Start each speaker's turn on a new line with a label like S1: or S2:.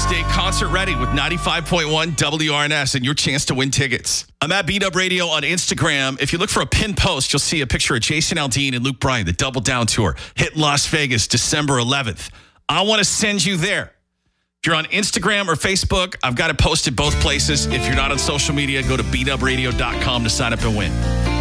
S1: Stay concert ready with 95.1 WRNS and your chance to win tickets. I'm at Beat Up Radio on Instagram. If you look for a pinned post, you'll see a picture of Jason Aldean and Luke Bryan, the Double Down Tour, hit Las Vegas December 11th. I want to send you there. If you're on Instagram or Facebook, I've got it posted both places. If you're not on social media, go to beatupradio.com to sign up and win.